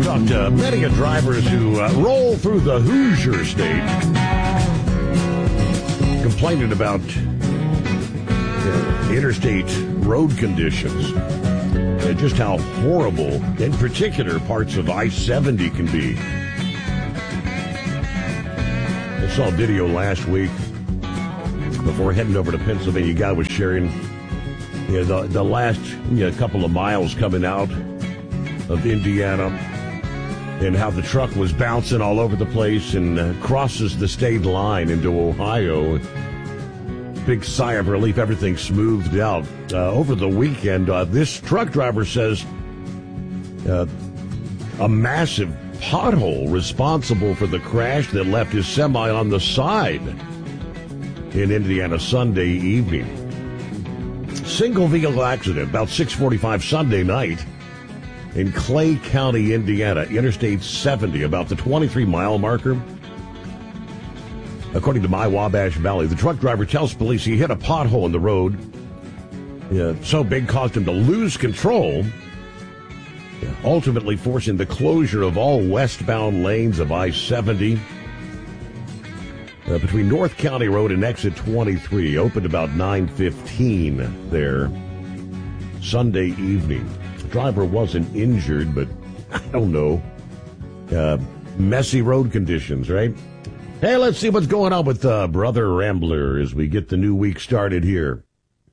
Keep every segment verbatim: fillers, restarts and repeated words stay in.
talked to many of drivers who uh, roll through the Hoosier State, complaining about uh, interstate road conditions and just how horrible, in particular, parts of I seventy can be. I saw a video last week before heading over to Pennsylvania. A guy was sharing you know, the, the last you know, couple of miles coming out of Indiana and how the truck was bouncing all over the place and uh, crosses the state line into Ohio. Big sigh of relief, everything smoothed out. Uh, over the weekend, uh, this truck driver says uh, a massive pothole responsible for the crash that left his semi on the side in Indiana Sunday evening. Single vehicle accident about six forty-five Sunday night in Clay County, Indiana, Interstate seventy, about the twenty-three mile marker. According to My Wabash Valley, the truck driver tells police he hit a pothole in the road. Yeah, so big caused him to lose control, yeah, ultimately forcing the closure of all westbound lanes of I seventy. Uh, between North County Road and exit twenty-three, opened about nine fifteen there Sunday evening. The driver wasn't injured, but I don't know. Uh, messy road conditions, right? Hey, let's see what's going on with uh, Brother Rambler as we get the new week started here.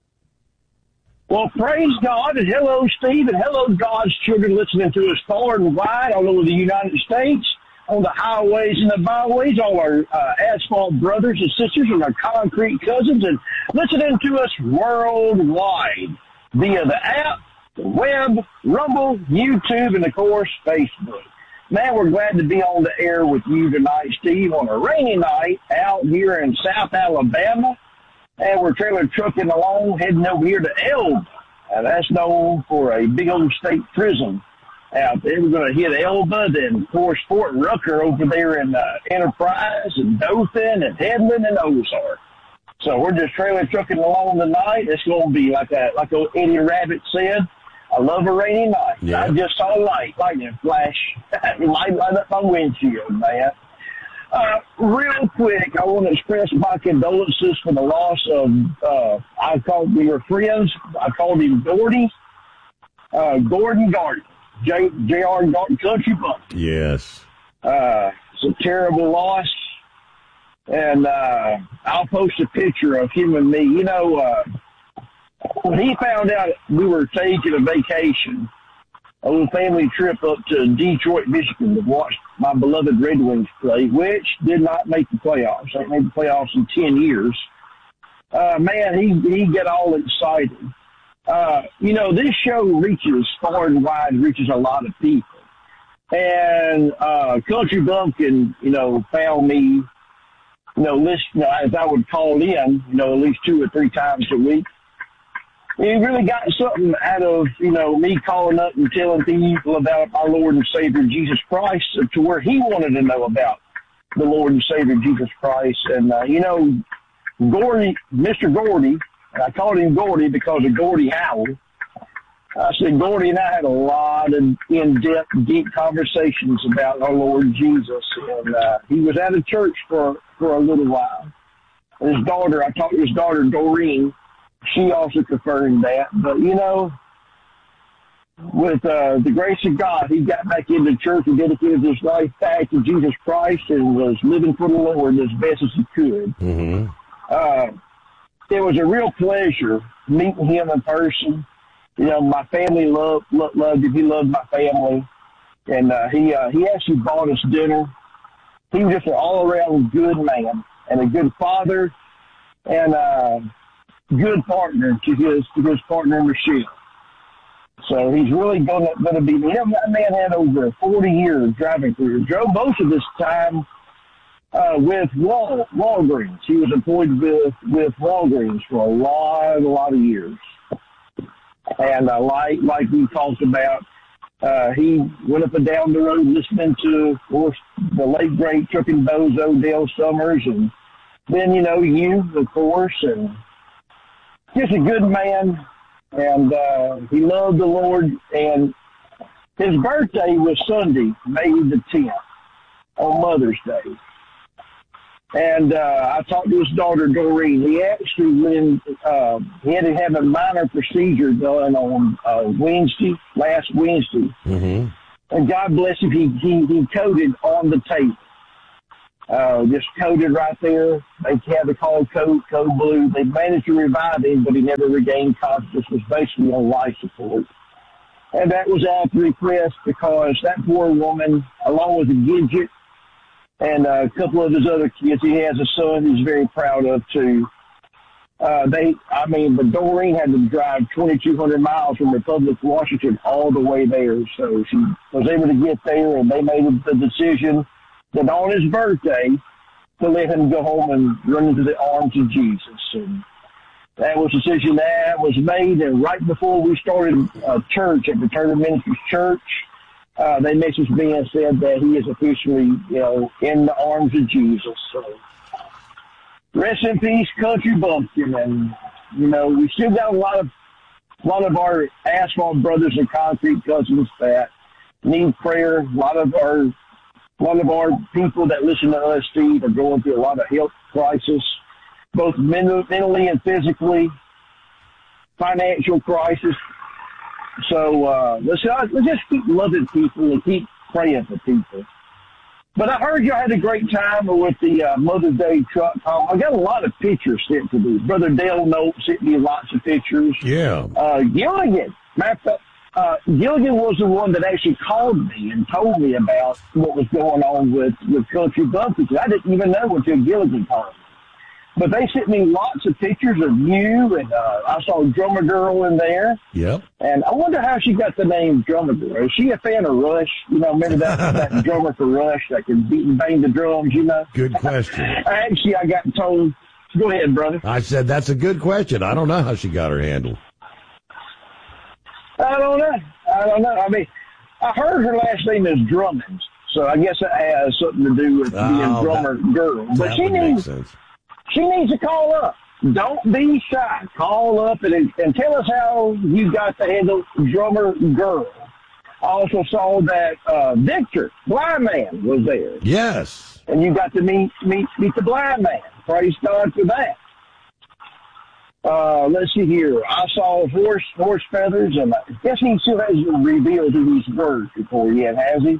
Well, praise God, and hello, Steve, and hello, God's children listening to us far and wide all over the United States, on the highways and the byways, all our uh, asphalt brothers and sisters and our concrete cousins, and listening to us worldwide via the app, the web, Rumble, YouTube, and, of course, Facebook. Man, we're glad to be on the air with you tonight, Steve, on a rainy night out here in South Alabama. And we're trailer trucking along, heading over here to Elba. And that's known for a big old state prison out there. We're going to hit Elba, then, of course, Fort Rucker over there in uh, Enterprise and Dothan and Headland and Ozark. So we're just trailer trucking along tonight. It's going to be like a, like old Eddie Rabbit said, I love a rainy night. Yeah. I just saw light, lightning flash, light light up my windshield, man. Uh, real quick, I want to express my condolences for the loss of, uh, I called, we were friends, I called him Gordy, uh, Gordon Garden, J, J R Garden, Country Bumpkin. Yes. Uh, it's a terrible loss. And, uh, I'll post a picture of him and me. You know, uh, when he found out we were taking a vacation, a little family trip up to Detroit, Michigan to watch my beloved Red Wings play, which did not make the playoffs. They made the playoffs in ten years. Uh, man, he, he got all excited. Uh, you know, this show reaches far and wide, reaches a lot of people. And, uh, Country Bumpkin, you know, found me, you know, listen, you know, as I would call in, you know, at least two or three times a week. He really got something out of, you know, me calling up and telling people about our Lord and Savior Jesus Christ to where he wanted to know about the Lord and Savior Jesus Christ. And, uh, you know, Gordy, Mister Gordy, and I called him Gordy because of Gordie Howe. I said, Gordy and I had a lot of in-depth, deep conversations about our Lord Jesus. And uh, he was out of church for, for a little while. And his daughter, I talked to his daughter, Doreen. She also confirmed that. But, you know, with uh, the grace of God, he got back into church and dedicated his life back to Jesus Christ and was living for the Lord as best as he could. Mm-hmm. Uh, it was a real pleasure meeting him in person. You know, my family loved, loved, loved him. He loved my family. And uh, he uh, he actually bought us dinner. He was just an all-around good man and a good father and uh good partner to his to his partner Michelle. So he's really gonna gonna be him. That man had over forty years driving career. Drove most of his time uh, with Wal Walgreens. He was employed with with Walgreens for a lot a lot of years. And uh, like like we talked about, uh, he went up and down the road listening to, of course, the late great Trucking Bozo Dale Summers, and then you know you, of course, and just a good man, and uh, he loved the Lord. And His birthday was Sunday, May the tenth, on Mother's Day. And uh, I talked to his daughter, Doreen. He actually went, uh, he had to have a minor procedure done on uh, Wednesday, last Wednesday. Mm-hmm. And God bless him, he, he, he coded on the table. Uh, just coded right there. They had to call code, code blue. They managed to revive him, but he never regained consciousness, was basically on life support. And that was at the request because that poor woman, along with a Gidget and a couple of his other kids, he has a son he's very proud of too. Uh, they, I mean, but Doreen had to drive twenty-two hundred miles from Republic, Washington, all the way there. So she was able to get there, and they made the decision that on his birthday to let him go home and run into the arms of Jesus. And that was a decision that was made, and right before we started uh, church at the Turner Ministries Church, uh, they messaged me and said that he is officially, you know, in the arms of Jesus. So rest in peace, Country Bumpkin. And, you know, we still got a lot of, a lot of our asphalt brothers and concrete cousins that need prayer. A lot of our, a lot of our people that listen to us, Steve, are going through a lot of health crisis, both mental, mentally and physically, financial crisis. So uh, let's, let's just keep loving people and keep praying for people. But I heard you had a great time with the uh, Mother's Day truck call. I got a lot of pictures sent to me. Brother Dale Note sent me lots of pictures. Yeah. Uh, Gilligan, matter of fact, uh, Gilligan was the one that actually called me and told me about what was going on with, with Country Bumpkins. I didn't even know until Gilligan called me. But they sent me lots of pictures of you, and uh, I saw Drummer Girl in there. Yep. And I wonder how she got the name Drummer Girl. Is she a fan of Rush? You know, remember that, that drummer for Rush that can beat and bang the drums, you know? Good question. Actually, I got told. Go ahead, brother. I said, that's a good question. I don't know how she got her handle. I don't know. I don't know. I mean, I heard her last name is Drummond, so I guess it has something to do with being oh, Drummer that, Girl. But that she would needs... make sense. She needs to call up. Don't be shy. Call up and, and tell us how you got the handle Drummer Girl. I also saw that uh, Victor, blind man, was there. Yes. And you got to meet meet meet the blind man. Praise God for that. Uh, let's see here. I saw horse horse feathers, and I guess he still hasn't revealed who he's birds before yet, has he?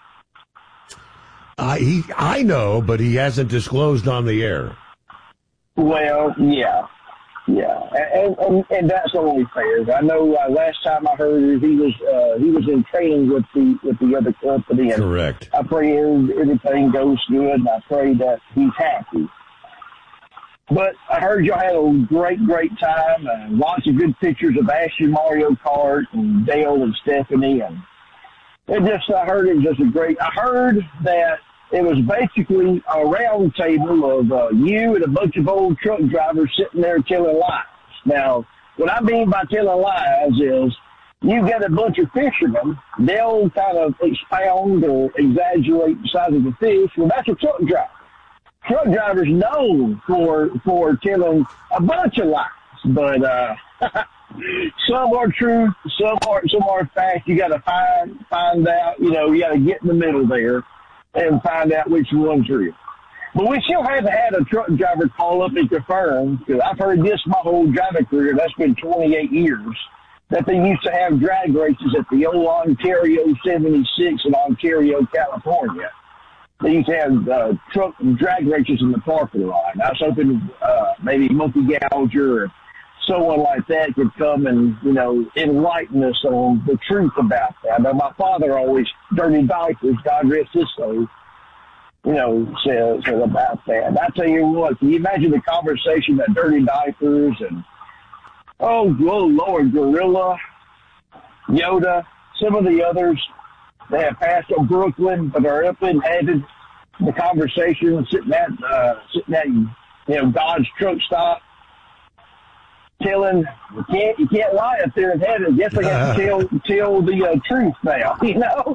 I he I know, but he hasn't disclosed on the air. Well, yeah, yeah, and and, and that's only fair. I know uh, last time I heard he was uh, he was in training with the with the other company. And correct. I pray everything goes good, and I pray that he's happy. But I heard y'all had a great, great time, and lots of good pictures of Ashley, Mario Kart, and Dale and Stephanie, and it just I heard it was just a great. I heard that. It was basically a round table of uh, you and a bunch of old truck drivers sitting there telling lies. Now, what I mean by telling lies is you get a bunch of fishermen. They'll kind of expound or exaggerate the size of the fish. Well, that's a truck driver. Truck drivers known for for telling a bunch of lies, but uh, some are true, some are some are fact. You got to find find out. You know, you got to get in the middle there and find out which one's real. But we still haven't had a truck driver call up and confirm, because I've heard this my whole driving career, that's been twenty-eight years, that they used to have drag races at the old Ontario seventy-six in Ontario, California. They used to have uh, truck drag races in the parking lot. I was hoping uh, maybe Monkey Gouger or someone like that could come and, you know, enlighten us on the truth about that. But my father always, Dirty Diapers, God rest his soul, you know, says, says about that. And I tell you what, can you imagine the conversation that Dirty Diapers and, oh, oh Lord, Gorilla, Yoda, some of the others that have passed on Brooklyn but are up in heaven, the conversation sitting at, uh, sitting at, you know, God's truck stop, telling you can't you can't lie up there in heaven. Guess I have to tell tell the uh, truth now. You know.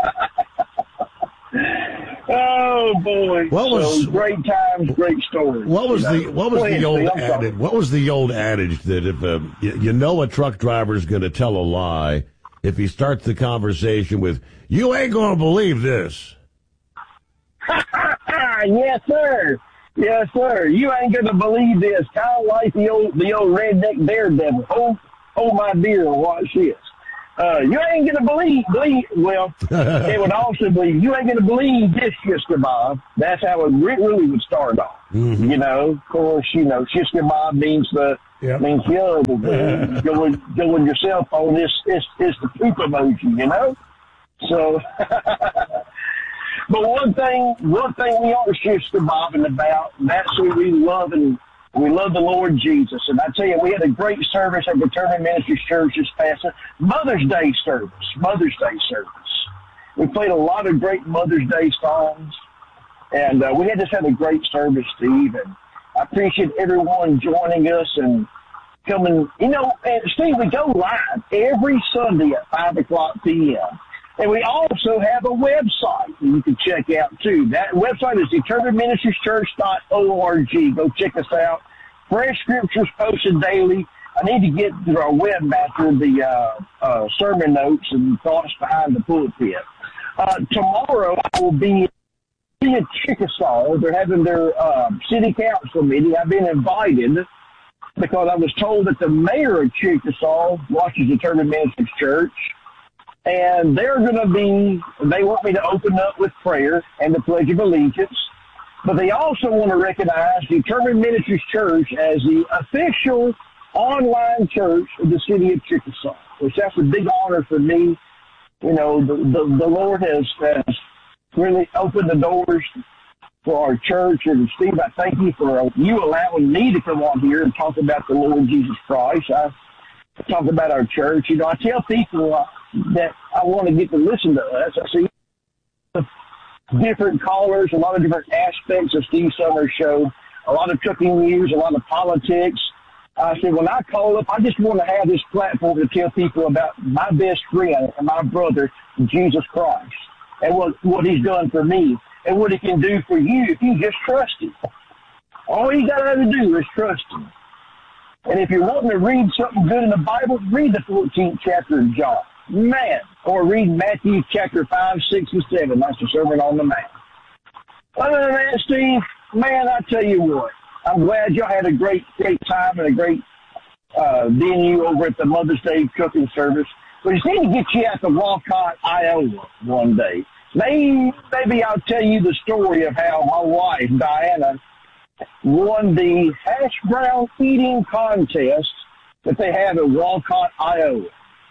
Oh boy! What was so, great times, great stories. What was you know? the what was ahead, the old Steve, adage? What was the old adage that if uh, you, you know a truck driver is going to tell a lie, if he starts the conversation with, "You ain't going to believe this." Yes, sir. Yes, sir. You ain't going to believe this. Kind of like the old, the old redneck daredevil. Oh, oh, my dear, watch this. Uh, you ain't going to believe, believe, well, it would also be, you ain't going to believe this, Shish Kebab. That's how it really would start off. Mm-hmm. You know, of course, you know, Shish Kebab means the, yep. means the other thing. Go with, go with your cell phone. It's, it's, it's the poop emoji, you know? So, but one thing, one thing we are Shish Kebabbing about, that's who we love, and we love the Lord Jesus. And I tell you, we had a great service at Returning Ministries Church this past Mother's Day service. Mother's Day service. We played a lot of great Mother's Day songs, and uh, we had just had a great service, Steve. And I appreciate everyone joining us and coming. You know, and Steve, we go live every Sunday at five o'clock p.m. And we also have a website that you can check out, too. That website is determined ministries church dot org. Go check us out. Fresh scriptures posted daily. I need to get to our webmaster the uh, uh, sermon notes and thoughts behind the pulpit. Uh, tomorrow I will be in Chickasaw. They're having their uh, city council meeting. I've been invited because I was told that the mayor of Chickasaw watches Determined Ministries Church. And they're going to be, they want me to open up with prayer and the Pledge of Allegiance. But they also want to recognize Determined Ministries Church as the official online church of the city of Chickasaw, which that's a big honor for me. You know, the, the, the Lord has, has really opened the doors for our church. And Steve, I thank you for you allowing me to come on here and talk about the Lord Jesus Christ. I talk about our church. You know, I tell people uh, that I want to get to listen to us. I see different callers, a lot of different aspects of Steve Summers' show, a lot of cooking news, a lot of politics. I said, when I call up, I just want to have this platform to tell people about my best friend and my brother, Jesus Christ, and what, what he's done for me and what he can do for you if you just trust him. All you got to do is trust him. And if you're wanting to read something good in the Bible, read the fourteenth chapter of John. Man, or read Matthew chapter five, six, and seven. That's the Sermon on the Mount. Other than that, Steve, man, I tell you what, I'm glad y'all had a great, great time and a great uh, venue over at the Mother's Day cooking service. We just need to get you out to Walcott, Iowa one day. Maybe, maybe I'll tell you the story of how my wife, Diana, won the hash brown eating contest that they have at Walcott, Iowa.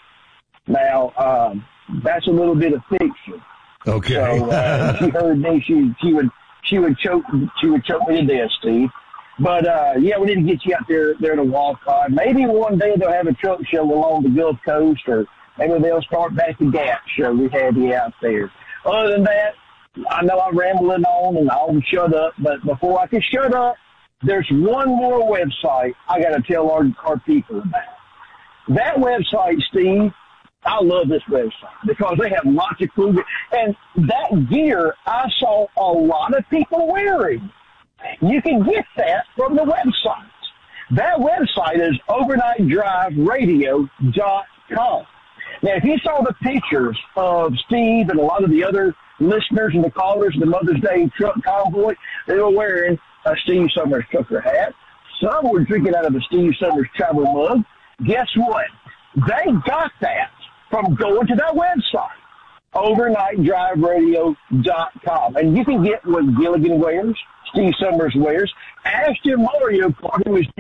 Now, um, that's a little bit of fiction. Okay. So, uh, she heard me, she, she would, she would choke, she would choke me to death, Steve. But, uh, yeah, we need to get you out there, there to Walcott. Maybe one day they'll have a truck show along the Gulf Coast, or maybe they'll start back the Gap show. We have you out there. Other than that, I know I'm rambling on and I'll shut up, but before I can shut up, there's one more website I got to tell our, our people about. That website, Steve, I love this website because they have lots of cool gear. And that gear I saw a lot of people wearing. You can get that from the website. That website is overnight drive radio dot com. Now, if you saw the pictures of Steve and a lot of the other listeners and the callers of the Mother's Day truck convoy, they were wearing a Steve Summers trucker hat. Some were drinking out of a Steve Summers travel mug. Guess what? They got that from going to that website, overnight drive radio dot com. And you can get what Gilligan wears, Steve Summers wears, Aston Mario Kart, who is the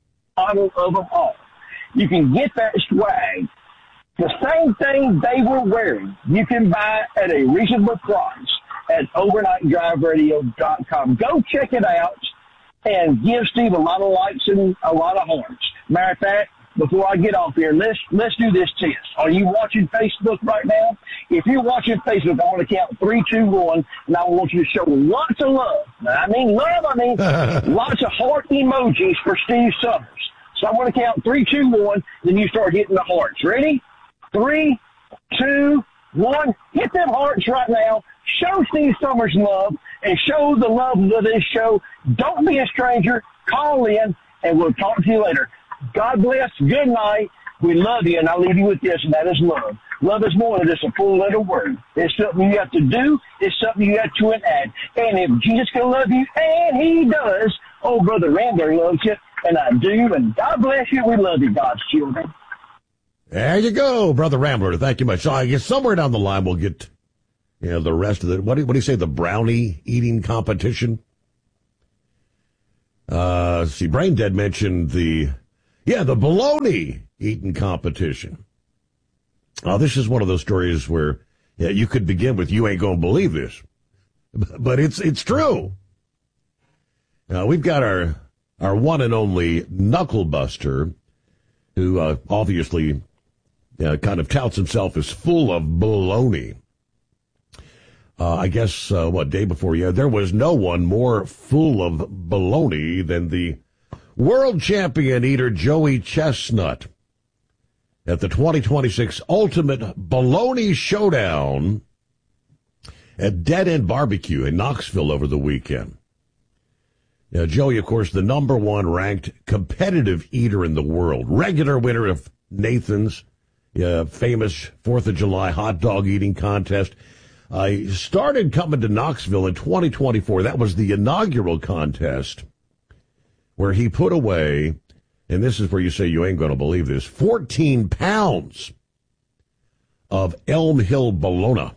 model of them all. You can get that swag. The same thing they were wearing, you can buy at a reasonable price at overnight drive radio dot com. Go check it out and give Steve a lot of likes and a lot of hearts. Matter of fact, before I get off here, let's let's do this test. Are you watching Facebook right now? If you're watching Facebook, I want to count three, two, one, and I want you to show lots of love. Now, I mean love, I mean lots of heart emojis for Steve Summers. So I want to count three, two, one, then you start hitting the hearts. Ready? Three, two, one. Hit them hearts right now. Show Steve Summers love and show the love of this show. Don't be a stranger. Call in, and we'll talk to you later. God bless. Good night. We love you, and I'll leave you with this, and that is love. Love is more than just a full letter word. It's something you have to do. It's something you have to enact. And if Jesus can love you, and he does, oh, Brother Rambler loves you, and I do, and God bless you. We love you, God's children. There you go, Brother Rambler. Thank you much. So I guess somewhere down the line we'll get, you know, the rest of the, what do, what do you say, the brownie eating competition? Uh, see, Brain Dead mentioned the, yeah, the bologna eating competition. Oh, this is one of those stories where yeah, you could begin with, you ain't gonna believe this. But it's it's true. Now, we've got our our one and only Knucklebuster, who uh, obviously uh, kind of touts himself as full of baloney. Uh, I guess, uh, what, day before, yeah, there was no one more full of baloney than the world champion eater Joey Chestnut at the twenty twenty-six Ultimate Baloney Showdown at Dead End Barbecue in Knoxville over the weekend. Now, Joey, of course, the number one ranked competitive eater in the world, regular winner of Nathan's uh, famous fourth of July hot dog eating contest. I uh, started coming to Knoxville in twenty twenty-four. That was the inaugural contest where he put away, and this is where you say you ain't going to believe this, fourteen pounds of Elm Hill bologna.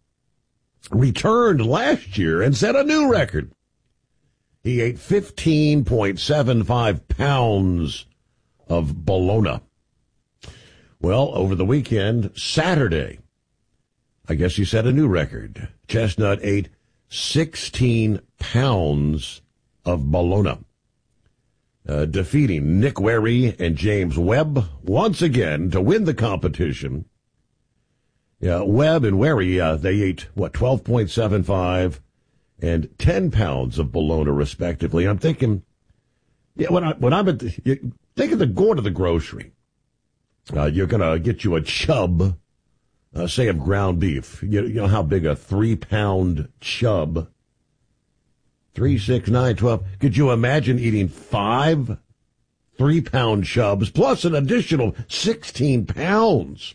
Returned last year and set a new record. He ate fifteen point seven five pounds of bologna. Well, over the weekend, Saturday, I guess he set a new record. Chestnut ate sixteen pounds of bologna, uh, defeating Nick Wary and James Webb once again to win the competition. Yeah, Webb and Wary, uh, they ate, what, twelve point seven five and ten pounds of bologna, respectively. I'm thinking, yeah, when, I, when I'm at the, you, think of the going to the grocery. Uh, you're going to get you a chub, uh, say, of ground beef. You, you know how big a three-pound chub, three, six, nine, twelve. Could you imagine eating five three-pound chubs plus an additional sixteen pounds?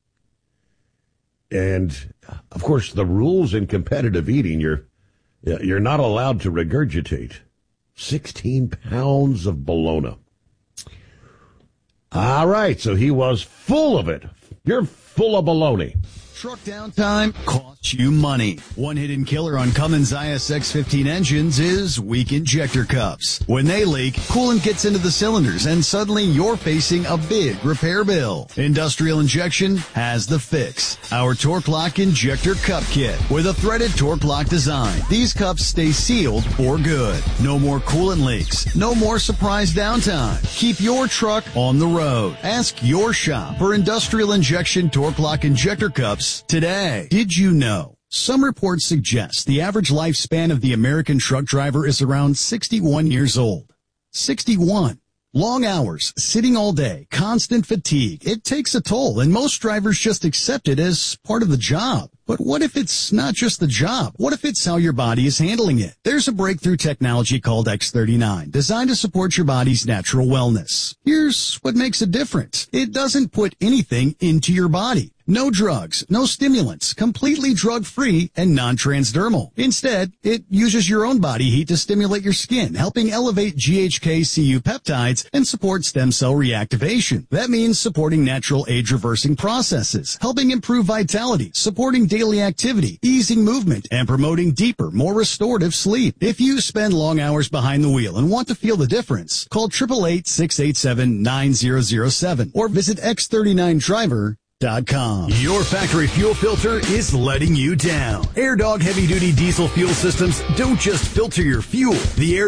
And, of course, the rules in competitive eating, you're you're not allowed to regurgitate sixteen pounds of bologna. All right, so he was full of it. You're full of baloney. Truck downtime costs you money. One hidden killer on Cummins I S X fifteen engines is weak injector cups. When they leak, coolant gets into the cylinders and suddenly you're facing a big repair bill. Industrial Injection has the fix. Our Torque Lock Injector Cup Kit with a threaded Torque Lock design. These cups stay sealed for good. No more coolant leaks. No more surprise downtime. Keep your truck on the road. Ask your shop for Industrial Injection Torque Lock Injector Cups today. Did you know? Some reports suggest the average lifespan of the American truck driver is around sixty-one years old. sixty-one. Long hours, sitting all day, constant fatigue. It takes a toll, and most drivers just accept it as part of the job. But what if it's not just the job? What if it's how your body is handling it? There's a breakthrough technology called X thirty-nine, designed to support your body's natural wellness. Here's what makes it different. It doesn't put anything into your body. No drugs, no stimulants, completely drug-free and non-transdermal. Instead, it uses your own body heat to stimulate your skin, helping elevate G H K C U peptides and support stem cell reactivation. That means supporting natural age-reversing processes, helping improve vitality, supporting daily activity, easing movement, and promoting deeper, more restorative sleep. If you spend long hours behind the wheel and want to feel the difference, call eight eight eight, six eight seven, nine zero zero seven or visit X thirty-nine driver dot com. Your factory fuel filter is letting you down. AirDog heavy-duty diesel fuel systems don't just filter your fuel. The Air